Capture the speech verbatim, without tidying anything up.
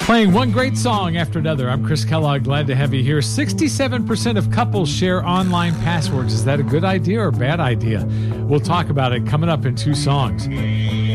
Playing one great song after another. I'm Chris Kellogg. Glad to have you here. sixty-seven percent of couples share online passwords. Is that a good idea or a bad idea? We'll talk about it coming up in two songs.